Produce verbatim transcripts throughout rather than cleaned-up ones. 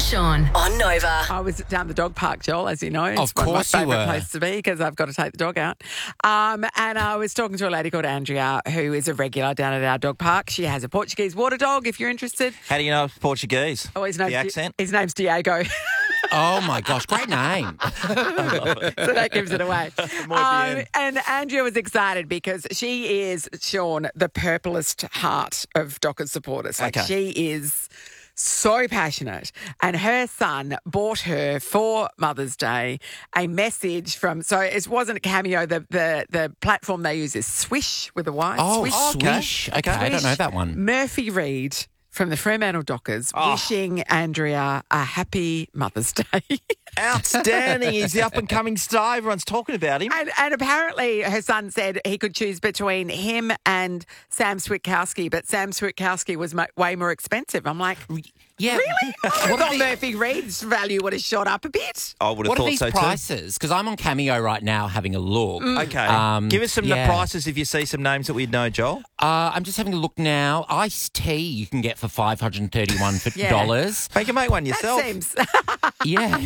Sean on Nova. I was down the dog park, Joel, as you know. It's Of one course my you favourite were. place to be because I've got to take the dog out. Um, and I was talking to a lady called Andrea who is a regular down at our dog park. She has a Portuguese water dog, if you're interested. How do you know it's Portuguese? Oh, his name's the accent? His name's Diego. Oh, my gosh, great name. So that gives it away. Um, and Andrea was excited because she is, Sean, the purplest heart of Dockers supporters. Like, Okay. she is so passionate. And her son bought her for Mother's Day a message from, so it wasn't a Cameo, the the, the platform they use is Swish with a Y. Oh, Swish. Swish. Okay, I don't know that one. Murphy Reed from the Fremantle Dockers Oh. wishing Andrea a happy Mother's Day. Outstanding. He's the up-and-coming star. Everyone's talking about him. And, and apparently her son said he could choose between him and Sam Switkowski, but Sam Switkowski was mo- way more expensive. I'm like, Yeah. really? I What are thought the- Murphy Reed's value would have shot up a bit. I would have What are thought these so prices? Because I'm on Cameo right now having a look. too. Okay. Um, Give us some yeah. prices if you see some names that we'd know, Joel. Uh, I'm just having a look now. Iced tea you can get for five hundred thirty-one Yeah. dollars. Make you make one That yourself. seems Yeah.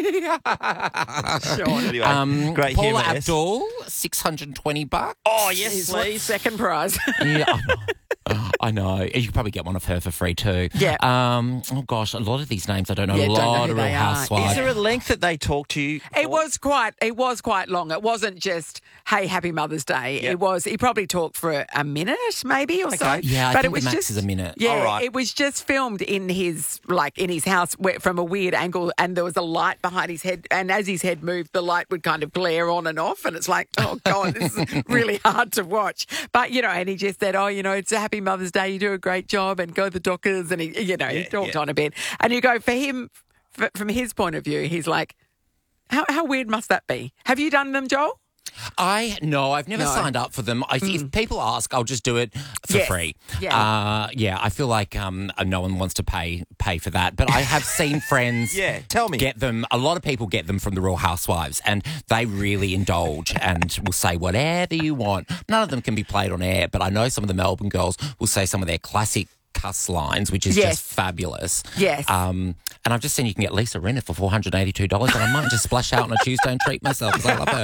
sure. Anyway, Um, great Paula humour. yes. Abdul, six hundred twenty bucks. Oh, yes, Is what please. second prize. Yeah, I know. I know. You could probably get one of her for free too. Yeah. Um. Oh gosh, a lot of these names I don't know. Yeah, a don't know lot who of Real they are. Housewives. Is there a length that they talk to you? It was quite. It was quite long. It wasn't just, "Hey, Happy Mother's Day." Yep. It was. He probably talked for a, a minute, maybe or so. Okay. Yeah, I but think it was the max just is a minute. Yeah, All right. it was just filmed in his like in his house where, from a weird angle, and there was a light behind his head, and as his head moved, the light would kind of glare on and off, and it's like, oh god, this is really hard to watch. But you know, and he just said, "Oh, you know, it's a Happy Mother's Day. You do a great job, and go the Dockers." And he, you know, he Yeah, talked yeah. on a bit, and you go for him. f- From his point of view, he's like, how, how weird must that be? Have you done them, Joel? I no, I've never No. signed up for them. I, If people ask, I'll just do it for Yes. free. Yeah. uh, yeah. I feel like um, no one wants to pay pay for that, but I have seen friends. Yeah, tell me. Get them. A lot of people get them from the Real Housewives, and they really indulge and will say whatever you want. None of them can be played on air, but I know some of the Melbourne girls will say some of their classic cuss lines, which is Yes. just fabulous. Yes. Um, and I've just seen you can get Lisa Rinna for four hundred eighty-two dollars, and I might just splash out on a Tuesday and treat myself because I love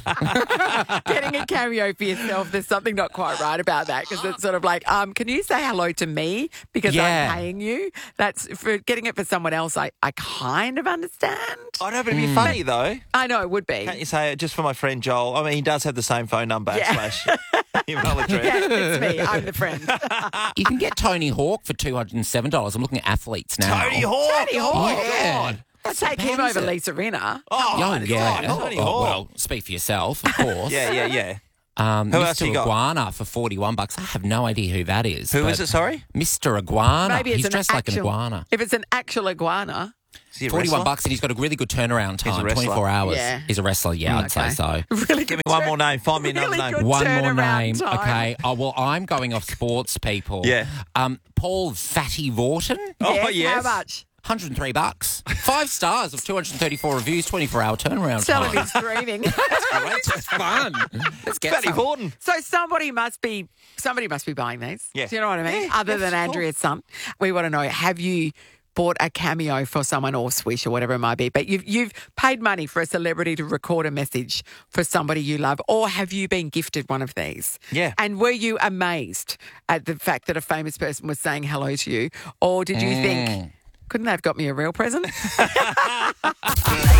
her. Getting a cameo for yourself, there's something not quite right about that because it's sort of like, um, can you say hello to me because Yeah. I'm paying you? That's for getting it for someone else. I, I kind of understand. I know, but it'd be funny, though. I know it would be. Can't you say it just for my friend Joel? I mean, he does have the same phone number Yeah. slash email address. Yeah, it's me. I'm the friend. You can get Tony Hawk for two hundred seven dollars. I'm looking at athletes now. Tony Hawk. Tony Hawk. Oh, Yeah. God. I'd take him over Lisa Rinna. Oh, Oh, it's yeah. like Tony Oh, Hawk. well, speak for yourself, of course. Yeah, yeah, yeah. Um, Who else Mister you got? Iguana for forty-one bucks. I have no idea who that is. Who but is it, sorry? Mister Iguana. Maybe it's He's an dressed like an actual- iguana. If it's an actual iguana, Is he a forty-one wrestler? bucks, and he's got a really good turnaround He's a time, wrestler. twenty-four hours. Yeah. He's a wrestler, yeah, I'd okay. say so. really Give good me one turn- more name. Find me another really name. good One more turnaround name. time. Okay. Oh, well, I'm going off sports people. Yeah. Um, Paul Fatty Vorton, Oh, Yes, yes. How much? one hundred three bucks. Five stars of two hundred thirty-four reviews, twenty-four hour turnaround Tell him time. he's dreaming. It's fun. Let's get Fatty some. Horton. So somebody must be somebody must be buying these. Yeah. Do you know what I mean? Yeah, Other than yes, of Andrea's son. We want to know, have you bought a cameo for someone or Swish or whatever it might be, but you've you've paid money for a celebrity to record a message for somebody you love, or have you been gifted one of these? Yeah. And were you amazed at the fact that a famous person was saying hello to you? Or did you think, couldn't they have got me a real present?